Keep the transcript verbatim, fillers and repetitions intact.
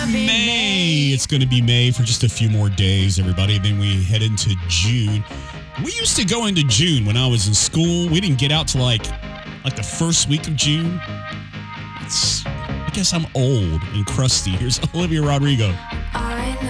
May. It's going to be May for just a few more days, everybody. Then we head into June. We used to go into June when I was in school. We didn't get out to like like the first week of June. It's, I guess I'm old and crusty. Here's Olivia Rodrigo.